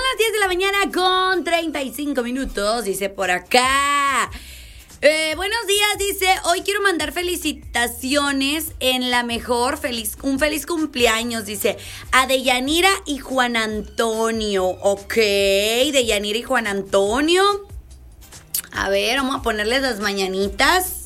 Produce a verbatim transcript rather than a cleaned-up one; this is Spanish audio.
las diez de la mañana con treinta y cinco minutos, dice por acá. Eh, buenos días, dice, hoy quiero mandar felicitaciones en la mejor, feliz, un feliz cumpleaños, dice, a Deyanira y Juan Antonio. Ok, Deyanira y Juan Antonio. A ver, vamos a ponerles las mañanitas.